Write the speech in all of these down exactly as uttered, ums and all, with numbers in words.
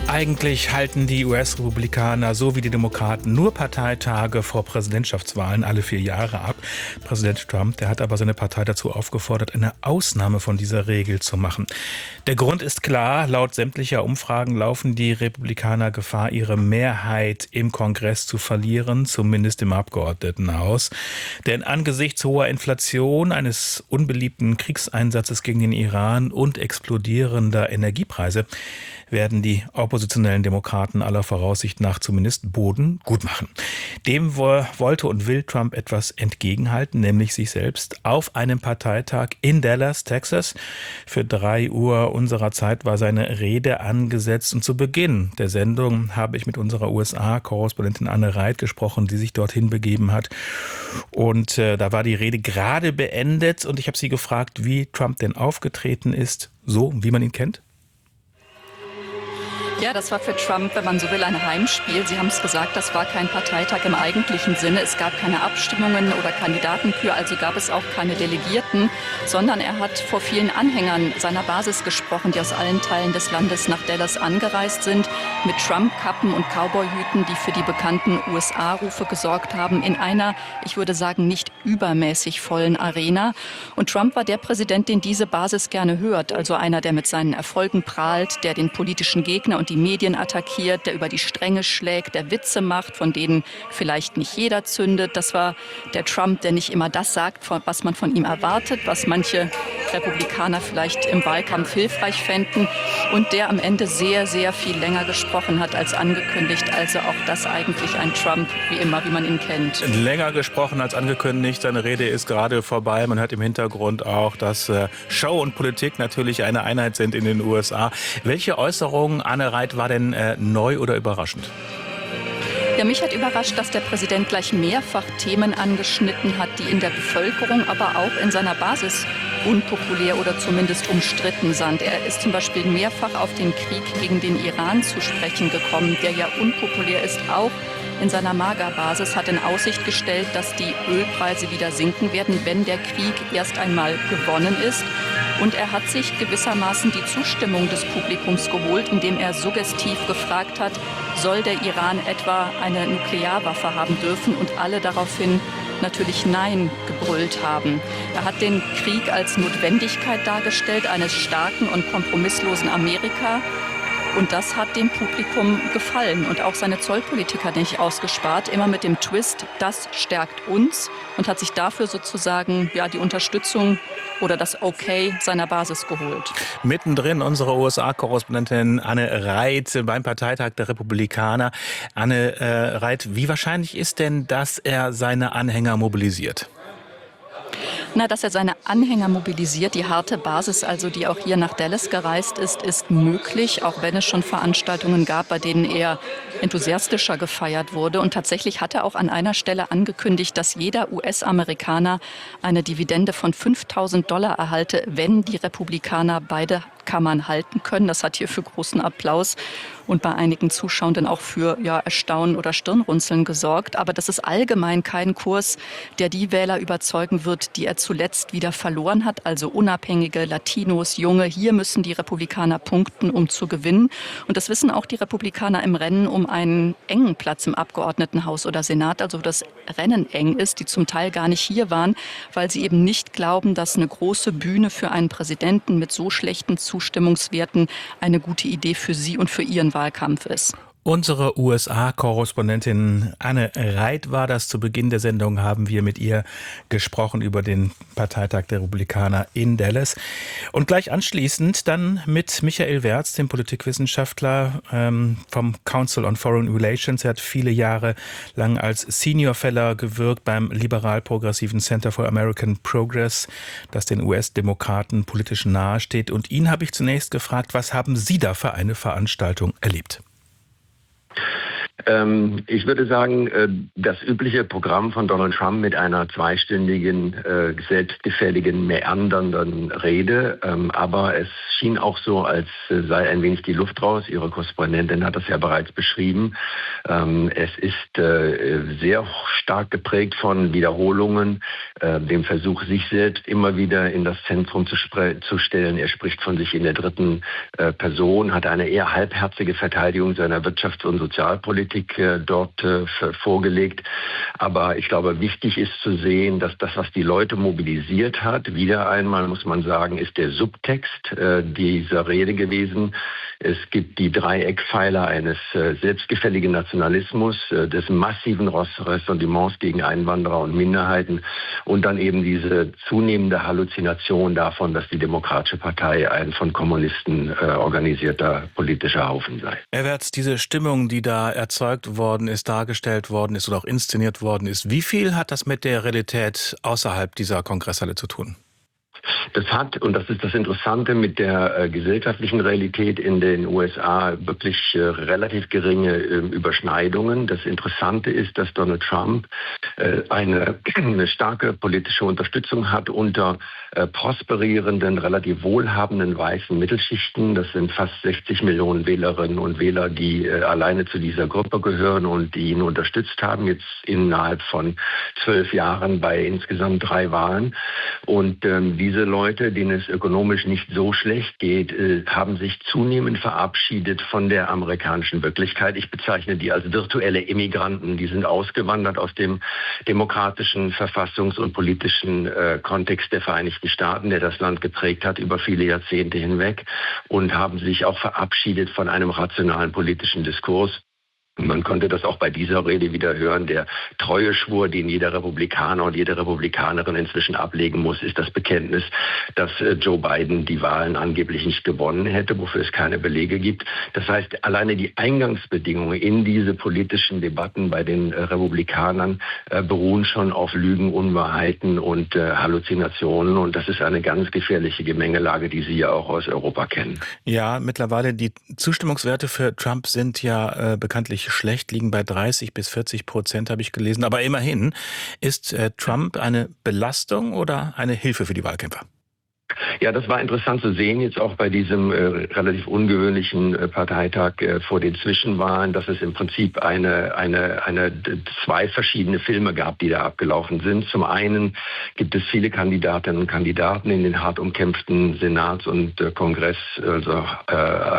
Eigentlich halten die U S-Republikaner sowie die Demokraten nur Parteitage vor Präsidentschaftswahlen alle vier Jahre ab. Präsident Trump, der hat aber seine Partei dazu aufgefordert, eine Ausnahme von dieser Regel zu machen. Der Grund ist klar, laut sämtlicher Umfragen laufen die Republikaner Gefahr, ihre Mehrheit im Kongress zu verlieren, zumindest im Abgeordnetenhaus. Denn angesichts hoher Inflation, eines unbeliebten Kriegseinsatzes gegen den Iran und explodierender Energiepreise werden die oppositionellen Demokraten aller Voraussicht nach zumindest Boden gut machen. Dem wollte und will Trump etwas entgegenhalten, nämlich sich selbst auf einem Parteitag in Dallas, Texas. Für drei Uhr unserer Zeit war seine Rede angesetzt und zu Beginn der Sendung habe ich mit unserer U S A-Korrespondentin Anne Reit gesprochen, die sich dorthin begeben hat. Und äh, da war die Rede gerade beendet und ich habe sie gefragt, wie Trump denn aufgetreten ist, so wie man ihn kennt. Ja, das war für Trump, wenn man so will, ein Heimspiel. Sie haben es gesagt, das war kein Parteitag im eigentlichen Sinne. Es gab keine Abstimmungen oder Kandidatenkür, also gab es auch keine Delegierten, sondern er hat vor vielen Anhängern seiner Basis gesprochen, die aus allen Teilen des Landes nach Dallas angereist sind, mit Trump-Kappen und Cowboyhüten, die für die bekannten U S A-Rufe gesorgt haben, in einer, ich würde sagen, nicht übermäßig vollen Arena. Und Trump war der Präsident, den diese Basis gerne hört, also einer, der mit seinen Erfolgen prahlt, der den politischen Gegner und die Medien attackiert, der über die Stränge schlägt, der Witze macht, von denen vielleicht nicht jeder zündet. Das war der Trump, der nicht immer das sagt, was man von ihm erwartet, was manche Republikaner vielleicht im Wahlkampf hilfreich fänden und der am Ende sehr, sehr viel länger gesprochen hat als angekündigt. Also auch das eigentlich ein Trump, wie immer, wie man ihn kennt. Länger gesprochen als angekündigt. Seine Rede ist gerade vorbei. Man hört im Hintergrund auch, dass Show und Politik natürlich eine Einheit sind in den U S A. Welche Äußerungen, Anne Reit, war denn äh, neu oder überraschend? Ja, mich hat überrascht, dass der Präsident gleich mehrfach Themen angeschnitten hat, die in der Bevölkerung, aber auch in seiner Basis unpopulär oder zumindest umstritten sind. Er ist zum Beispiel mehrfach auf den Krieg gegen den Iran zu sprechen gekommen, der ja unpopulär ist, auch in seiner Magerbasis, hat in Aussicht gestellt, dass die Ölpreise wieder sinken werden, wenn der Krieg erst einmal gewonnen ist. Und er hat sich gewissermaßen die Zustimmung des Publikums geholt, indem er suggestiv gefragt hat, soll der Iran etwa eine Nuklearwaffe haben dürfen? Und alle daraufhin natürlich Nein gebrüllt haben. Er hat den Krieg als Notwendigkeit dargestellt, eines starken und kompromisslosen Amerika. Und das hat dem Publikum gefallen. Und auch seine Zollpolitik hat nicht ausgespart, immer mit dem Twist, das stärkt uns, und hat sich dafür sozusagen ja, die Unterstützung oder das Okay seiner Basis geholt. Mittendrin unsere U S A-Korrespondentin Anne Reit beim Parteitag der Republikaner. Anne äh, Reit, wie wahrscheinlich ist denn, dass er seine Anhänger mobilisiert? Na, dass er seine Anhänger mobilisiert, die harte Basis, also die auch hier nach Dallas gereist ist, ist möglich, auch wenn es schon Veranstaltungen gab, bei denen er enthusiastischer gefeiert wurde. Und tatsächlich hat er auch an einer Stelle angekündigt, dass jeder U S-Amerikaner eine Dividende von fünftausend Dollar erhalte, wenn die Republikaner beide Kammern halten können. Das hat hier für großen Applaus und bei einigen Zuschauenden auch für ja, Erstaunen oder Stirnrunzeln gesorgt. Aber das ist allgemein kein Kurs, der die Wähler überzeugen wird, die er zuletzt wieder verloren hat. Also Unabhängige, Latinos, Junge. Hier müssen die Republikaner punkten, um zu gewinnen. Und das wissen auch die Republikaner im Rennen um einen engen Platz im Abgeordnetenhaus oder Senat. Also das Rennen eng ist, die zum Teil gar nicht hier waren, weil sie eben nicht glauben, dass eine große Bühne für einen Präsidenten mit so schlechten Zustimmungswerten eine gute Idee für sie und für ihren Wahlkampf ist. Unsere U S A-Korrespondentin Anne Reit war das. Zu Beginn der Sendung haben wir mit ihr gesprochen über den Parteitag der Republikaner in Dallas. Und gleich anschließend dann mit Michael Wertz, dem Politikwissenschaftler ähm, vom Council on Foreign Relations. Er hat viele Jahre lang als Senior Fellow gewirkt beim liberal-progressiven Center for American Progress, das den U S-Demokraten politisch nahesteht. Und ihn habe ich zunächst gefragt, was haben Sie da für eine Veranstaltung erlebt? Ähm, ich würde sagen, äh, das übliche Programm von Donald Trump mit einer zweistündigen, äh, selbstgefälligen, meandernden Rede. Ähm, aber es schien auch so, als äh, sei ein wenig die Luft raus. Ihre Korrespondentin hat das ja bereits beschrieben. Ähm, es ist äh, sehr stark geprägt von Wiederholungen, äh, dem Versuch, sich selbst immer wieder in das Zentrum zu, zu stellen. Er spricht von sich in der dritten äh, Person, hat eine eher halbherzige Verteidigung seiner Wirtschafts- und Sozialpolitik dort äh, vorgelegt. Aber ich glaube, wichtig ist zu sehen, dass das, was die Leute mobilisiert hat, wieder einmal, muss man sagen, ist der Subtext äh, dieser Rede gewesen. Es gibt die drei Eckpfeiler eines äh, selbstgefälligen Nationalismus, äh, des massiven Ressentiments gegen Einwanderer und Minderheiten und dann eben diese zunehmende Halluzination davon, dass die Demokratische Partei ein von Kommunisten äh, organisierter politischer Haufen sei. Herr Wertz, diese Stimmung, die da erzeugt worden ist, dargestellt worden ist oder auch inszeniert worden ist, wie viel hat das mit der Realität außerhalb dieser Kongresshalle zu tun? Das hat, und das ist das Interessante, mit der äh, gesellschaftlichen Realität in den U S A wirklich äh, relativ geringe äh, Überschneidungen. Das Interessante ist, dass Donald Trump äh, eine, eine starke politische Unterstützung hat unter äh, prosperierenden, relativ wohlhabenden weißen Mittelschichten. Das sind fast sechzig Millionen Wählerinnen und Wähler, die äh, alleine zu dieser Gruppe gehören und die ihn unterstützt haben, jetzt innerhalb von zwölf Jahren bei insgesamt drei Wahlen. Und ähm, diese Leute, denen es ökonomisch nicht so schlecht geht, äh, haben sich zunehmend verabschiedet von der amerikanischen Wirklichkeit. Ich bezeichne die als virtuelle Immigranten. Die sind ausgewandert aus dem demokratischen, verfassungs- und politischen äh, Kontext der Vereinigten Staaten, der das Land geprägt hat über viele Jahrzehnte hinweg, und haben sich auch verabschiedet von einem rationalen politischen Diskurs. Man konnte das auch bei dieser Rede wieder hören. Der Treueschwur, den jeder Republikaner und jede Republikanerin inzwischen ablegen muss, ist das Bekenntnis, dass Joe Biden die Wahlen angeblich nicht gewonnen hätte, wofür es keine Belege gibt. Das heißt, alleine die Eingangsbedingungen in diese politischen Debatten bei den Republikanern äh, beruhen schon auf Lügen, Unwahrheiten und äh, Halluzinationen. Und das ist eine ganz gefährliche Gemengelage, die Sie ja auch aus Europa kennen. Ja, mittlerweile die Zustimmungswerte für Trump sind ja äh, bekanntlich schlecht, liegen bei dreißig bis vierzig Prozent, habe ich gelesen. Aber immerhin, ist äh, Trump eine Belastung oder eine Hilfe für die Wahlkämpfer? Ja, das war interessant zu sehen, jetzt auch bei diesem äh, relativ ungewöhnlichen äh, Parteitag äh, vor den Zwischenwahlen, dass es im Prinzip eine, eine, eine, zwei verschiedene Filme gab, die da abgelaufen sind. Zum einen gibt es viele Kandidatinnen und Kandidaten in den hart umkämpften Senats- und äh, Kongress, also äh,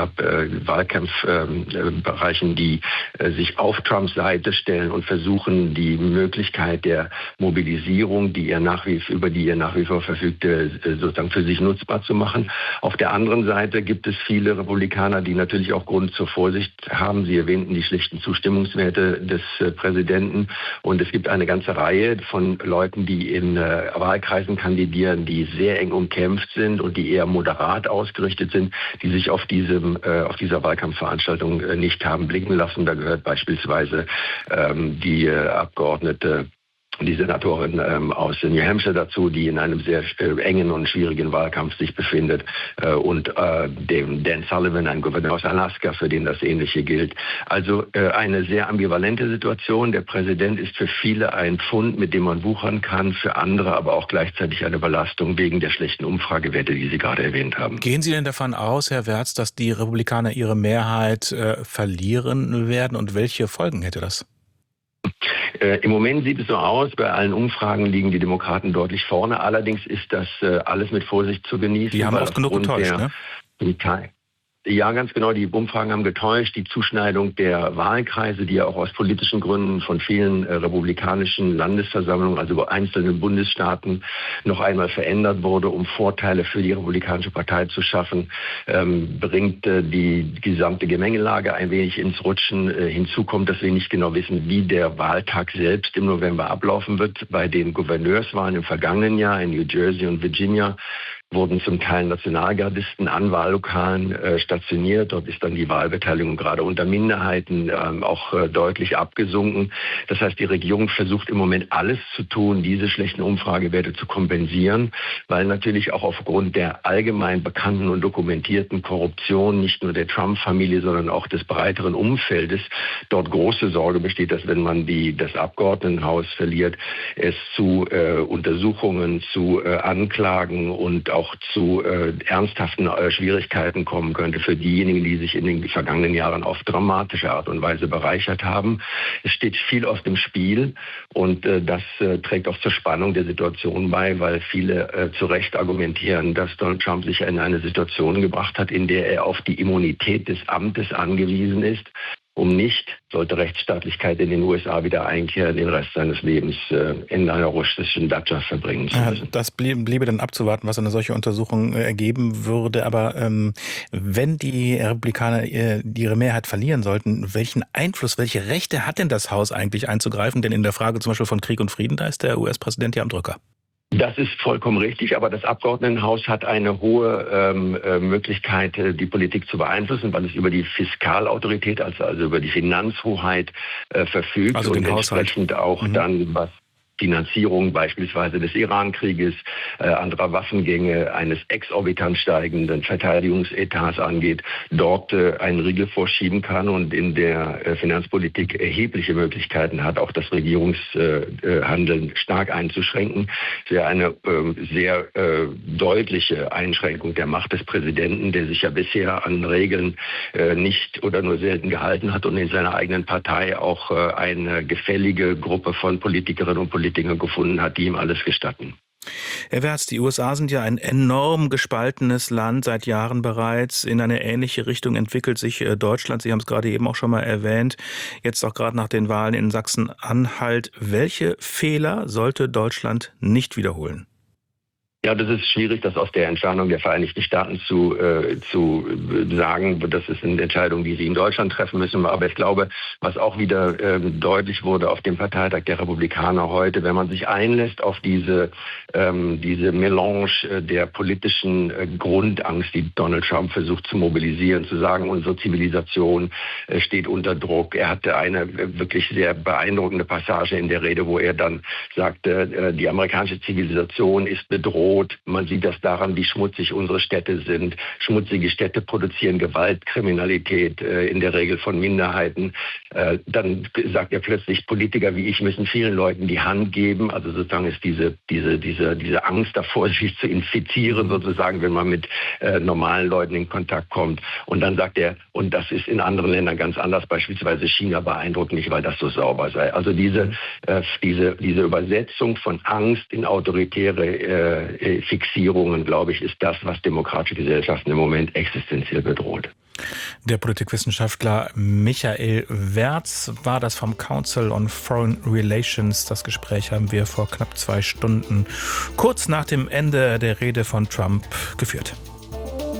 äh, Wahlkampfbereichen, äh, die äh, sich auf Trumps Seite stellen und versuchen, die Möglichkeit der Mobilisierung, die er nach wie, über die er nach wie vor verfügte, äh, sozusagen für sich nutzbar zu machen. Auf der anderen Seite gibt es viele Republikaner, die natürlich auch Grund zur Vorsicht haben. Sie erwähnten die schlechten Zustimmungswerte des äh, Präsidenten. Und es gibt eine ganze Reihe von Leuten, die in äh, Wahlkreisen kandidieren, die sehr eng umkämpft sind und die eher moderat ausgerichtet sind, die sich auf diesem äh, auf dieser Wahlkampfveranstaltung äh, nicht haben blicken lassen. Da gehört beispielsweise ähm, die äh, Abgeordnete, die Senatorin ähm, aus New Hampshire dazu, die in einem sehr äh, engen und schwierigen Wahlkampf sich befindet, äh, und äh, dem Dan Sullivan, ein Gouverneur aus Alaska, für den das Ähnliche gilt. Also äh, eine sehr ambivalente Situation. Der Präsident ist für viele ein Pfund, mit dem man wuchern kann, für andere aber auch gleichzeitig eine Belastung wegen der schlechten Umfragewerte, die Sie gerade erwähnt haben. Gehen Sie denn davon aus, Herr Wertz, dass die Republikaner ihre Mehrheit äh, verlieren werden, und welche Folgen hätte das? Äh, Im Moment sieht es so aus, bei allen Umfragen liegen die Demokraten deutlich vorne. Allerdings ist das äh, alles mit Vorsicht zu genießen. Die haben oft genug getäuscht, ne? Ja, ganz genau. Die Umfragen haben getäuscht. Die Zuschneidung der Wahlkreise, die ja auch aus politischen Gründen von vielen äh, republikanischen Landesversammlungen, also bei einzelnen Bundesstaaten, noch einmal verändert wurde, um Vorteile für die Republikanische Partei zu schaffen, ähm, bringt äh, die gesamte Gemengelage ein wenig ins Rutschen. Äh, hinzu kommt, dass wir nicht genau wissen, wie der Wahltag selbst im November ablaufen wird. Bei den Gouverneurswahlen im vergangenen Jahr in New Jersey und Virginia wurden zum Teil Nationalgardisten an Wahllokalen äh, stationiert. Dort ist dann die Wahlbeteiligung gerade unter Minderheiten ähm, auch äh, deutlich abgesunken. Das heißt, die Regierung versucht im Moment alles zu tun, diese schlechten Umfragewerte zu kompensieren, weil natürlich auch aufgrund der allgemein bekannten und dokumentierten Korruption nicht nur der Trump-Familie, sondern auch des breiteren Umfeldes dort große Sorge besteht, dass wenn man die, das Abgeordnetenhaus verliert, es zu äh, Untersuchungen, zu äh, Anklagen und auch auch zu äh, ernsthaften äh, Schwierigkeiten kommen könnte für diejenigen, die sich in den vergangenen Jahren auf dramatische Art und Weise bereichert haben. Es steht viel auf dem Spiel und äh, das äh, trägt auch zur Spannung der Situation bei, weil viele äh, zu Recht argumentieren, dass Donald Trump sich in eine Situation gebracht hat, in der er auf die Immunität des Amtes angewiesen ist, um nicht, sollte Rechtsstaatlichkeit in den U S A wieder einkehren, den Rest seines Lebens äh, in einer russischen Datscha verbringen zu müssen. Ja, das blieb, bliebe dann abzuwarten, was eine solche Untersuchung äh, ergeben würde. Aber ähm, wenn die Republikaner äh, ihre Mehrheit verlieren sollten, welchen Einfluss, welche Rechte hat denn das Haus eigentlich einzugreifen? Denn in der Frage zum Beispiel von Krieg und Frieden, da ist der U S-Präsident ja am Drücker. Das ist vollkommen richtig, aber das Abgeordnetenhaus hat eine hohe ähm, äh, Möglichkeit, äh, die Politik zu beeinflussen, weil es über die Fiskalautorität, also, also über die Finanzhoheit äh, verfügt also und den entsprechend Haushalt. auch mhm. dann, was Finanzierung beispielsweise des Iran-Krieges, äh, anderer Waffengänge, eines exorbitant steigenden Verteidigungsetats angeht, dort äh, einen Riegel vorschieben kann und in der äh, Finanzpolitik erhebliche Möglichkeiten hat, auch das Regierungshandeln äh, stark einzuschränken. Es wäre eine äh, sehr äh, deutliche Einschränkung der Macht des Präsidenten, der sich ja bisher an Regeln äh, nicht oder nur selten gehalten hat und in seiner eigenen Partei auch äh, eine gefällige Gruppe von Politikerinnen und Politikern Dinge gefunden hat, die ihm alles gestatten. Herr Wertz, die U S A sind ja ein enorm gespaltenes Land seit Jahren bereits. In eine ähnliche Richtung entwickelt sich Deutschland. Sie haben es gerade eben auch schon mal erwähnt. Jetzt auch gerade nach den Wahlen in Sachsen-Anhalt. Welche Fehler sollte Deutschland nicht wiederholen? Ja, das ist schwierig, das aus der Entfernung der Vereinigten Staaten zu, äh, zu sagen. Das ist eine Entscheidung, die Sie in Deutschland treffen müssen. Aber ich glaube, was auch wieder äh, deutlich wurde auf dem Parteitag der Republikaner heute, wenn man sich einlässt auf diese, ähm, diese Melange der politischen äh, Grundangst, die Donald Trump versucht zu mobilisieren, zu sagen, unsere Zivilisation äh, steht unter Druck. Er hatte eine äh, wirklich sehr beeindruckende Passage in der Rede, wo er dann sagte, äh, die amerikanische Zivilisation ist bedroht. Man sieht das daran, wie schmutzig unsere Städte sind. Schmutzige Städte produzieren Gewalt, Kriminalität, äh, in der Regel von Minderheiten. Äh, dann sagt er plötzlich, Politiker wie ich müssen vielen Leuten die Hand geben. Also sozusagen ist diese, diese, diese, diese Angst davor, sich zu infizieren, sozusagen, wenn man mit äh, normalen Leuten in Kontakt kommt. Und dann sagt er, und das ist in anderen Ländern ganz anders, beispielsweise China beeindruckt nicht, weil das so sauber sei. Also diese, äh, diese, diese Übersetzung von Angst in autoritäre äh, Fixierungen, glaube ich, ist das, was demokratische Gesellschaften im Moment existenziell bedroht. Der Politikwissenschaftler Michael Wertz war das vom Council on Foreign Relations. Das Gespräch haben wir vor knapp zwei Stunden, kurz nach dem Ende der Rede von Trump, geführt.